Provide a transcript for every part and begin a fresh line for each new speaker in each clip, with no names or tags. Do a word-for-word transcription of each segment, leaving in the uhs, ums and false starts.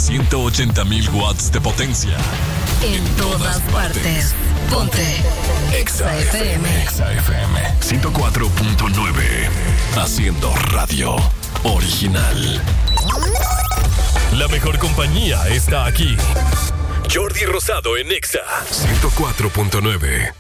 ciento ochenta mil watts de potencia.
En todas partes. Ponte Exa F M.
Exa F M ciento cuatro punto nueve. Haciendo radio original. La mejor compañía está aquí. Jordi Rosado en Exa ciento cuatro punto nueve.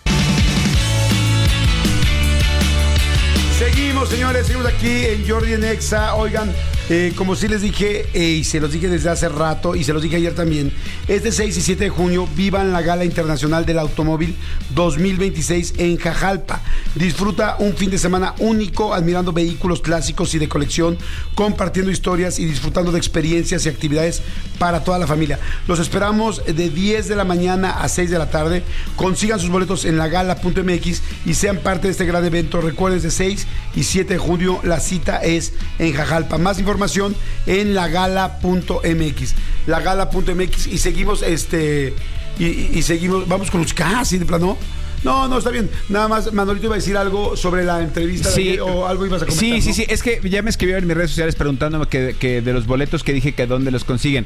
Seguimos, señores, seguimos aquí en Jordi en Exa. Oigan, eh, como sí les dije, eh, y se los dije desde hace rato, y se los dije ayer también, este seis y siete de junio vivan la Gala Internacional del Automóvil dos mil veintiséis en Jajalpa. Disfruta un fin de semana único, admirando vehículos clásicos y de colección, compartiendo historias y disfrutando de experiencias y actividades para toda la familia. Los esperamos de diez de la mañana a seis de la tarde. Consigan sus boletos en lagala punto m x y sean parte de este gran evento. Recuerden, de seis y siete de junio la cita es en Jajalpa. Más información en lagala punto m x. lagala punto m x. Y seguimos, este, y, y, y seguimos, vamos con los casi de plano. No, no, está bien. Nada más, Manolito iba a decir algo sobre la entrevista
sí,
de ayer, o algo ibas a comentar.
Sí,
¿no?
sí, sí. Es que ya me escribieron en mis redes sociales preguntándome que, que de los boletos que dije que dónde los consiguen.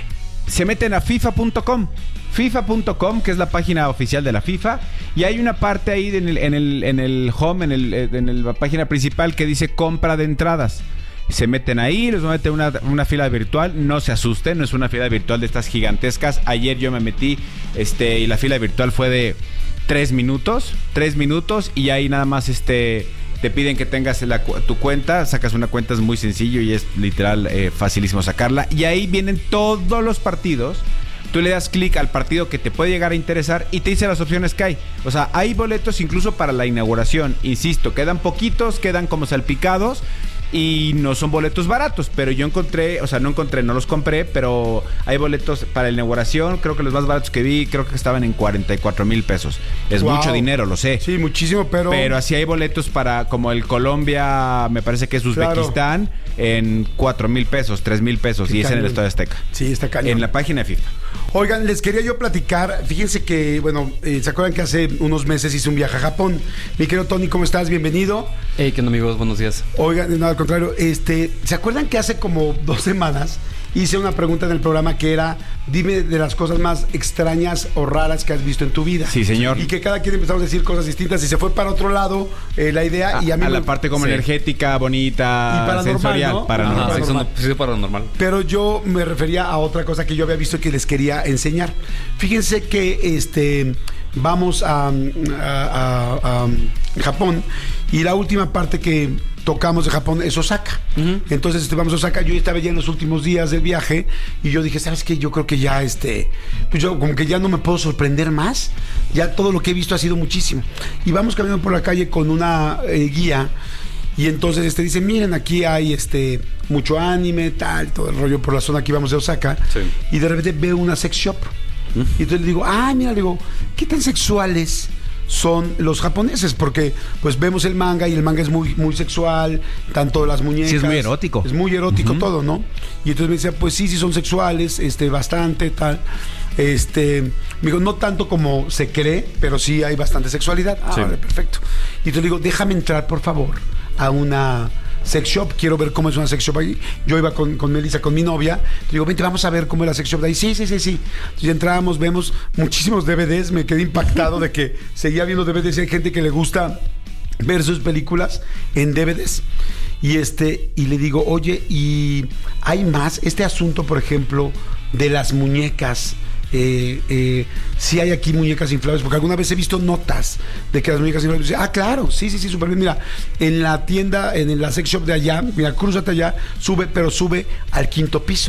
Se meten a fifa punto com. FIFA punto com, que es la página oficial de la FIFA, y hay una parte ahí en el, en el, en el home, en, el, en el, la página principal, que dice compra de entradas. Se meten ahí, les meten una, una fila virtual. No se asusten, no es una fila virtual de estas gigantescas. Ayer yo me metí este, y la fila virtual fue de tres minutos, tres minutos, y ahí nada más este... te piden que tengas la, tu cuenta, sacas una cuenta, es muy sencillo y es literal eh, facilísimo sacarla. Y ahí vienen todos los partidos. Tú le das clic al partido que te puede llegar a interesar y te dice las opciones que hay. O sea, hay boletos incluso para la inauguración. Insisto, quedan poquitos, quedan como salpicados y no son boletos baratos. Pero yo encontré, o sea, no encontré, no los compré, pero hay boletos para la inauguración. Creo que los más baratos que vi, creo que estaban en cuarenta y cuatro mil pesos. Es wow. Mucho dinero, lo sé.
Sí, muchísimo, pero...
Pero así hay boletos para, como el Colombia, me parece que es Uzbekistán, claro, en cuatro mil pesos, tres mil pesos. Qué y cañón. Es en el Estadio Azteca.
Sí, está cañón.
En la página de FIFA.
Oigan, les quería yo platicar. Fíjense que, bueno, eh, ¿se acuerdan que hace unos meses hice un viaje a Japón? Mi querido Tony, ¿cómo estás? Bienvenido.
Hey, ¿qué onda, amigos? Buenos días.
Oigan, no, al contrario, este, ¿se acuerdan que hace como dos semanas hice una pregunta en el programa que era: dime de las cosas más extrañas o raras que has visto en tu vida?
Sí, señor.
Y que cada quien empezamos a decir cosas distintas y se fue para otro lado eh, la idea.
A,
y a, mí
a
me...
la parte como sí. energética, bonita,
y paranormal,
sensorial,
¿no?
paranormal.
Ajá, sí, son, sí, paranormal.
Pero yo me refería a otra cosa que yo había visto y que les quería enseñar. Fíjense que este vamos a, a, a, a Japón y la última parte que tocamos de Japón es Osaka. Uh-huh. Entonces este, vamos a Osaka. Yo estaba ya en los últimos días del viaje y yo dije, ¿sabes qué? Yo creo que ya este, pues yo como que ya no me puedo sorprender más. Ya todo lo que he visto ha sido muchísimo. Y vamos caminando por la calle con una eh, guía. Y entonces este dice, miren, aquí hay este mucho anime, tal, todo el rollo por la zona que íbamos de Osaka. Sí. Y de repente veo una sex shop. Uh-huh. Y entonces le digo, ah, mira, le digo, ¿qué tan sexuales son los japoneses? Porque pues vemos el manga y el manga es muy, muy sexual, tanto las muñecas.
Sí, es muy erótico.
Es muy erótico uh-huh. todo, ¿no? Y entonces me decía, pues sí, sí son sexuales, este, bastante, tal. Este, me digo, no tanto como se cree, pero sí hay bastante sexualidad. Ah, sí. Vale, perfecto. Y entonces le digo, déjame entrar, por favor, a una sex shop, quiero ver cómo es una sex shop ahí. Yo iba con, con Melissa, con mi novia. Le digo, vente, vamos a ver cómo es la sex shop de ahí. Sí, sí, sí, sí. Entonces entramos, vemos muchísimos D V Ds. Me quedé impactado de que seguía viendo D V Ds y hay gente que le gusta ver sus películas en D V Ds. Y este, y le digo, oye, y hay más, este asunto, por ejemplo, de las muñecas. Eh, eh, si hay aquí muñecas inflables, porque alguna vez he visto notas de que las muñecas inflables, ah, claro, sí, sí, sí, súper bien. Mira, en la tienda, en la sex shop de allá, mira, crúzate allá, sube, pero sube al quinto piso.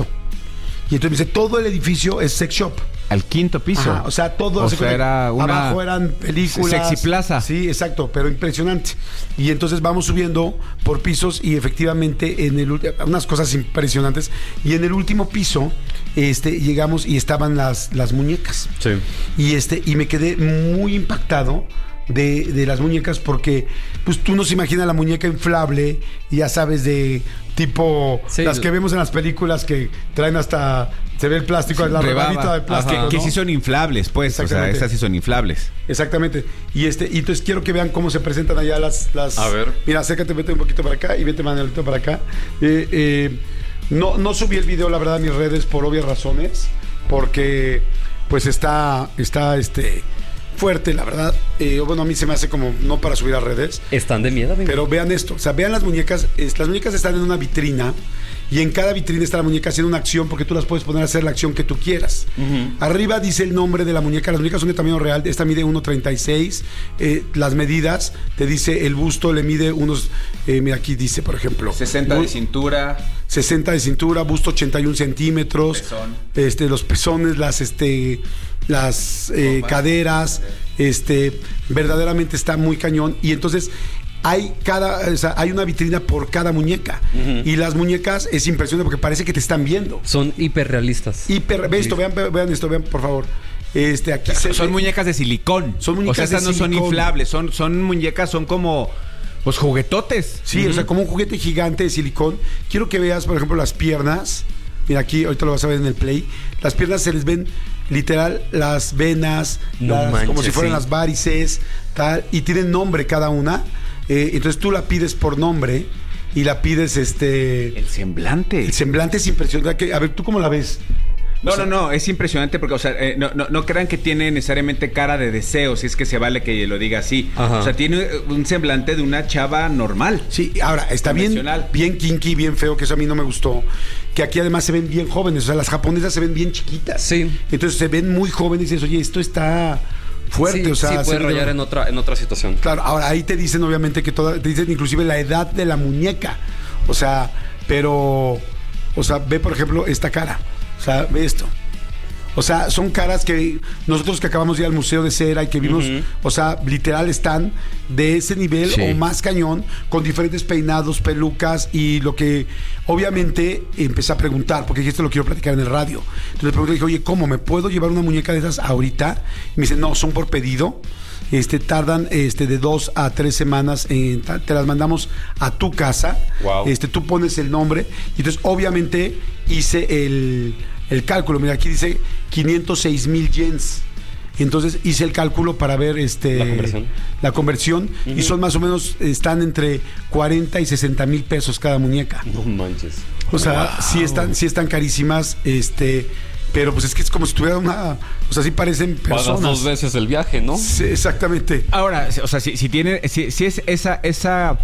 Y entonces me dice, todo el edificio es sex shop.
Al quinto piso.
Ajá, o sea, todo.
O sea, era una
abajo eran películas.
Sexy Plaza.
Sí, exacto, pero impresionante. Y entonces vamos subiendo por pisos y efectivamente en el unas cosas impresionantes. Y en el último piso, este, llegamos y estaban las, las muñecas.
Sí.
Y este, y me quedé muy impactado de, de las muñecas porque pues tú no se imaginas la muñeca inflable, ya sabes, de tipo sí, las que vemos en las películas que traen hasta se ve el plástico, sí, la rebanita de plástico,
que, ¿no? que sí son inflables, pues, o sea, estas sí son inflables.
Exactamente. Y este, y entonces quiero que vean cómo se presentan allá las, las.
A ver.
Mira, acércate, vete un poquito para acá y vete Manuelito para acá. Eh, eh, No, no subí el video, la verdad, a mis redes por obvias razones, porque pues está, está este, fuerte, la verdad. Eh, bueno, a mí se me hace como no para subir a redes.
Están de miedo, amigo.
Pero vean esto, o sea, vean las muñecas. Es, las muñecas están en una vitrina y en cada vitrina está la muñeca haciendo una acción porque tú las puedes poner a hacer la acción que tú quieras. Uh-huh. Arriba dice el nombre de la muñeca. Las muñecas son de tamaño real. Esta mide uno treinta y seis. Eh, las medidas, te dice el busto, le mide unos, eh, mira aquí dice, por ejemplo,
sesenta
bu-
de cintura.
sesenta de cintura, busto ochenta y un centímetros.
Pezón.
Este, los pezones, las este, las eh, caderas, este, verdaderamente está muy cañón. Y entonces hay cada, o sea, hay una vitrina por cada muñeca. Uh-huh. Y las muñecas es impresionante porque parece que te están viendo.
Son hiperrealistas.
Hiper, ve esto, vean, vean esto, vean por favor. Este, aquí se
son
ve,
muñecas de silicón.
Son muñecas
o sea, estas
de
no
silicón.
son inflables, son, son muñecas, son como pues juguetotes.
Sí, uh-huh. O sea, como un juguete gigante de silicón. Quiero que veas, por ejemplo, las piernas. Mira aquí, ahorita lo vas a ver en el play. Las piernas se les ven literal las venas,
no
las,
manches,
como si fueran
sí.
las varices, tal, y tienen nombre cada una. Eh, entonces tú la pides por nombre y la pides este.
El semblante.
El semblante es impresionante. A ver, ¿tú cómo la ves?
No,
o sea,
no, no, es impresionante porque, o sea, eh, no, no, no crean que tiene necesariamente cara de deseo, si es que se vale que lo diga así. Ajá. O sea, tiene un semblante de una chava normal.
Sí, ahora, está bien, bien kinky, bien feo, que eso a mí no me gustó. Que aquí además se ven bien jóvenes, o sea, las japonesas se ven bien chiquitas.
Sí.
Entonces se ven muy jóvenes y dices, oye, esto está fuerte,
sí,
o sea.
Sí, puede rayar de... en, otra, en otra situación.
Claro, ahora ahí te dicen obviamente que toda, te dicen inclusive la edad de la muñeca. O sea, pero, o sea, ve por ejemplo esta cara. O sea, ve esto. O sea, son caras que nosotros que acabamos de ir al Museo de Cera y que vimos, uh-huh. o sea, literal están de ese nivel sí. o más cañón, con diferentes peinados, pelucas y lo que obviamente empecé a preguntar, porque esto lo quiero platicar en el radio. Entonces le pregunté, dije, oye, ¿cómo? ¿Me puedo llevar una muñeca de esas ahorita? Y me dice, no, son por pedido. Este, tardan este, de dos a tres semanas, en, te las mandamos a tu casa. Wow. Este, tú pones el nombre y entonces obviamente hice el... el cálculo, mira, aquí dice quinientos seis mil yens. Entonces hice el cálculo para ver este,
la conversión,
la conversión uh-huh. y son más o menos, están entre cuarenta y sesenta mil pesos cada muñeca.
No manches.
O sea, wow. sí están, sí están carísimas, este, pero pues es que es como si tuviera una, o sea, sí parecen personas.
Pagas dos veces el viaje, ¿no?
Sí, exactamente.
Ahora, o sea, si, si tiene, si, si es esa, esa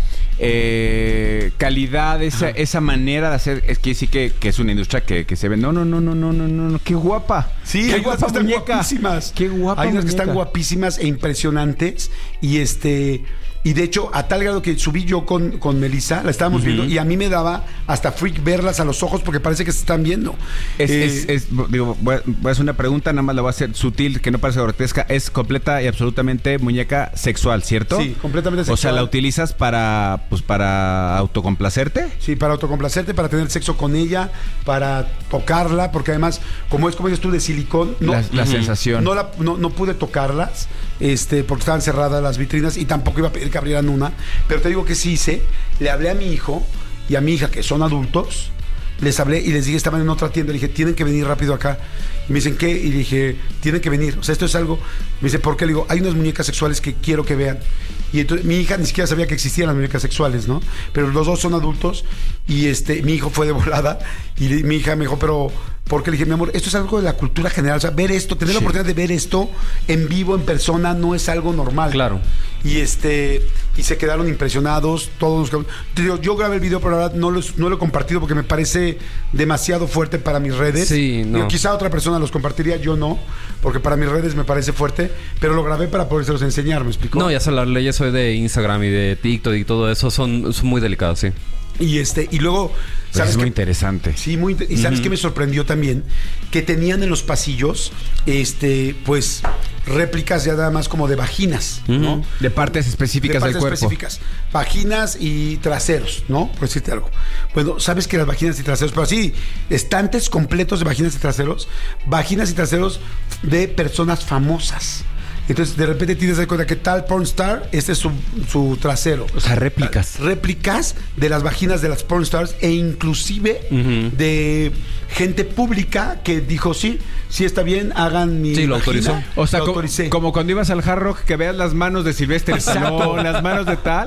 eh, calidad, esa, esa manera de hacer, es que sí que, que es una industria que, que se ve. No, no, no, no, no, no, no, no, qué guapa.
Sí,
qué
hay
guapa
unas que están
muñeca.
guapísimas.
Qué guapa
Hay unas
muñeca.
que están guapísimas e impresionantes y este. Y de hecho, a tal grado que subí yo con, con Melissa, la estábamos uh-huh. viendo, y a mí me daba hasta freak verlas a los ojos porque parece que se están viendo.
Es,
eh,
es, es, digo, voy a, voy a hacer una pregunta, nada más la voy a hacer sutil, que no parece grotesca. Es completa y absolutamente muñeca sexual, ¿cierto?
Sí, completamente sexual.
O sea, ¿la utilizas para, pues, para autocomplacerte?
Sí, para autocomplacerte, para tener sexo con ella, para tocarla, porque además, como es como dices tú, de silicón, no,
la, la uh-huh. sensación.
No, la, no, no pude tocarlas, este, porque estaban cerradas las vitrinas y tampoco iba a pedir que abrieran una, pero te digo que sí hice. Le hablé a mi hijo y a mi hija, que son adultos, les hablé y les dije, estaban en otra tienda, le dije, tienen que venir rápido acá. Y me dicen, ¿qué? Y le dije, tienen que venir, o sea, esto es algo. Me dice, ¿por qué? Le digo, hay unas muñecas sexuales que quiero que vean. Y entonces mi hija ni siquiera sabía que existían las muñecas sexuales, ¿no? Pero los dos son adultos y este, mi hijo fue de volada y le, mi hija me dijo, pero porque le dije, mi amor, esto es algo de la cultura general, o sea, ver esto, tener sí. la oportunidad de ver esto en vivo, en persona, no es algo normal.
Claro.
Y este, y se quedaron impresionados, todos los, te digo, yo grabé el video, pero la verdad no lo, no lo he compartido porque me parece demasiado fuerte para mis redes.
Sí, no.
Digo, quizá otra persona los compartiría, yo no, porque para mis redes me parece fuerte, pero lo grabé para podérselos enseñar, ¿me explicó?
No, ya sé, las leyes hoy de Instagram y de TikTok y todo eso son, son muy delicadas, sí.
Y este, y luego, ¿sabes
es muy
qué?
interesante.
Sí, muy y sabes uh-huh. qué me sorprendió también, que tenían en los pasillos, este, pues, réplicas ya nada más como de vaginas, uh-huh. ¿no?
De partes específicas
de partes
del cuerpo.
específicas, vaginas y traseros, ¿no? Por decirte algo. Bueno, sabes que las vaginas y traseros, pero así, estantes completos de vaginas y traseros, vaginas y traseros de personas famosas. Entonces, de repente tienes de cuenta que tal pornstar, este es su, su trasero.
O sea, réplicas.
Réplicas de las vaginas de las pornstars e inclusive uh-huh. de gente pública que dijo, sí, sí está bien, hagan mi
Sí, lo
vagina.
autorizó.
O sea,
lo
co-
autoricé.
como cuando ibas al Hard Rock, que veas las manos de Sylvester Stallone, las manos de tal.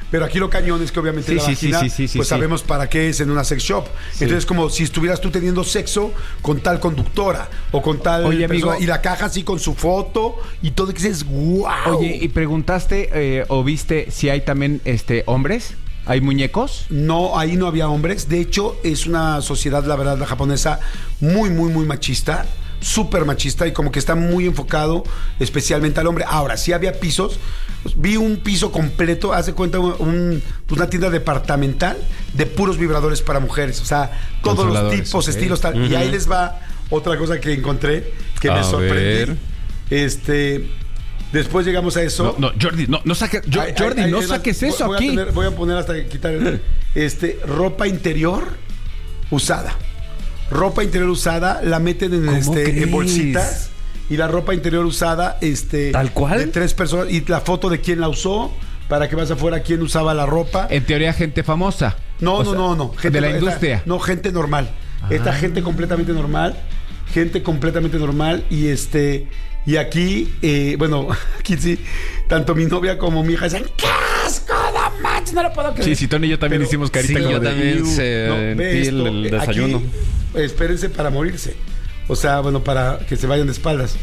Pero aquí lo cañón es que obviamente
Sí,
la
sí,
vagina,
sí, sí, sí,
pues
sí.
sabemos para qué es en una sex shop.
Sí.
Entonces, como si estuvieras tú teniendo sexo con tal conductora o con tal
Oye,
persona,
amigo.
y la caja así con su foto y todo, que dices, wow.
Oye, ¿y preguntaste eh, o viste si hay también este hombres? ¿Hay muñecos?
No, ahí no había hombres. De hecho, es una sociedad, la verdad, la japonesa, muy, muy, muy machista. Súper machista y como que está muy enfocado especialmente al hombre. Ahora, sí había pisos. Vi un piso completo, haz de cuenta, un, pues una tienda departamental de puros vibradores para mujeres. O sea, todos los
Consoladores,
tipos,
ok.
estilos, tal. Y
Ujú.
ahí les va otra cosa que encontré que me
A
sorprendí.
ver.
Este... Después llegamos a eso.
No, no, Jordi, no, no saques, Jo-
Ay,
Jordi,
ay,
no
ay,
saques
voy-
eso
voy a
aquí.
tener- voy a poner hasta quitar el- este ropa interior usada. Ropa interior usada la meten en
¿Cómo
este
crees?
en bolsitas y la ropa interior usada este
¿Tal cual?
de tres personas y la foto de quién la usó para que vas afuera quién usaba la ropa.
En teoría, gente famosa.
No,
O
no,
sea,
no, no.
de la
esta-
industria.
no, gente normal. Esta gente completamente normal. Gente completamente normal. Y este. Y aquí, eh, bueno, aquí sí, tanto mi novia como mi hija dicen, ¡qué asco, no manches! No lo puedo creer.
Sí, sí, Tony y yo también
Pero-
hicimos carita
Sí,
como
yo
de...
también
"Iu".
sentí
ve
el-
esto,
el
eh,
desayuno.
aquí, espérense para morirse. O sea, bueno, para que se vayan de espaldas.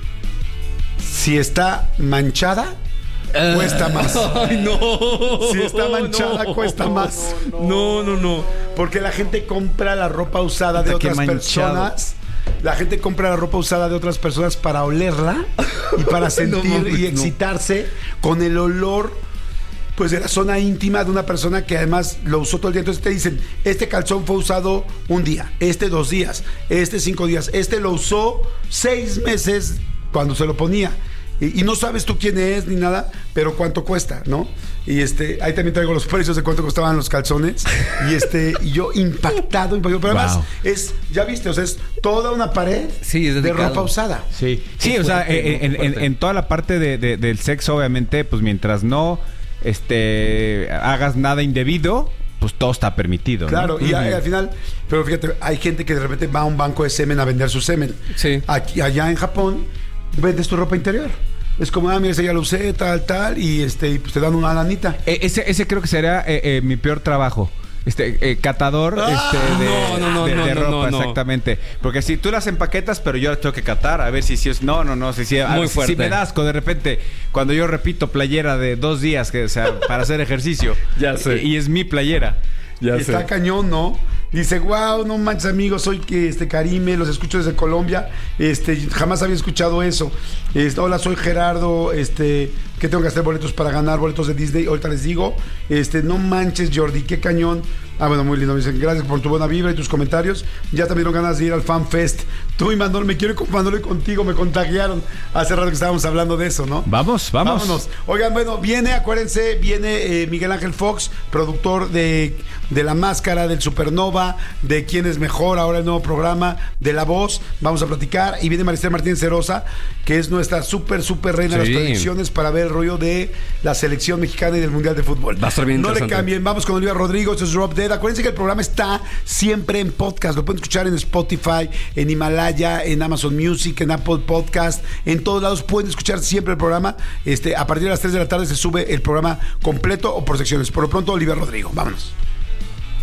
Si está manchada, cuesta más.
Ay, no.
Si está manchada,
No.
cuesta más.
No, no, no.
Porque la gente compra la ropa usada de
Puta, qué
otras
manchado.
personas. La gente compra la ropa usada de otras personas para olerla y para sentir
mames,
y
no.
excitarse con el olor, pues, de la zona íntima de una persona que además lo usó todo el día. Entonces te dicen, este calzón fue usado un día, este dos días, este cinco días, este lo usó seis meses cuando se lo ponía. Y, y no sabes tú quién es ni nada, pero cuánto cuesta, ¿no? Y este, ahí también traigo los precios de cuánto costaban los calzones. Y este, y yo impactado, impactado. Pero además
Wow.
es, ya viste, o sea, es toda una pared
Sí, es
de
dedicado.
ropa usada.
Sí, sí,
Qué
o sea,
fuerte,
eh,
¿no?
en,
Qué
en-
fuerte.
en toda la parte de, de- del sexo, obviamente, pues mientras no este, hagas nada indebido, pues todo está permitido, ¿no?
Claro, y, a-
Ujú.
y al final, pero fíjate, hay gente que de repente va a un banco de semen a vender su semen.
Sí.
Aquí, allá en Japón, vendes tu ropa interior. Es como, ah, mira, ese ya lo usé, tal, tal, y este, y pues te dan una lanita.
Eh, ese, ese creo que sería eh, eh, mi peor trabajo. Este, eh, catador
Ah,
este, de,
no, no, no,
de-
no,
de
no,
ropa,
no, no.
exactamente. Porque si tú las empaquetas, pero yo las tengo que catar, a ver si sí es. No, no, no, si, si, a-
Muy
si-
fuerte.
si me da asco de repente, cuando yo repito playera de dos días, que, o sea, para hacer ejercicio.
Ya sé.
Y, y es mi playera.
Ya
Y está cañón, ¿no? Dice, wow, no manches, amigos, soy que este Karime, los escucho desde Colombia. Este, jamás había escuchado eso. Este, hola, soy Gerardo, este, ¿qué tengo que hacer? Boletos para ganar, boletos de Disney. Ahorita les digo, este, no manches, Jordi, qué cañón. Ah, bueno, muy lindo. Me dicen, gracias por tu buena vibra y tus comentarios. Ya también tengo ganas de ir al Fan Fest. Tú y Manolo, me quiero ir con Manolo y contigo, me contagiaron. Hace rato que estábamos hablando de eso, ¿no?
Vamos, vamos.
Vámonos. Oigan, bueno, viene, acuérdense, viene eh, Miguel Ángel Fox, productor de, de La Máscara, del Supernova, de Quién es Mejor, ahora el nuevo programa, de La Voz. Vamos a platicar. Y viene Maricel Martínez Cerosa, que es nuestra súper, súper reina de
Sí.
las predicciones para ver el rollo de la selección mexicana y del Mundial de Fútbol.
Va a estar bien
No le
interesante.
cambien. Vamos con Olivia Rodrigo, esto es Drop Dead. Acuérdense que el programa está siempre en podcast. Lo pueden escuchar en Spotify, en Himalaya, en Amazon Music, en Apple Podcast. En todos lados pueden escuchar siempre el programa. Este, a partir de las tres de la tarde se sube el programa completo o por secciones. Por lo pronto, Olivia Rodrigo. Vámonos.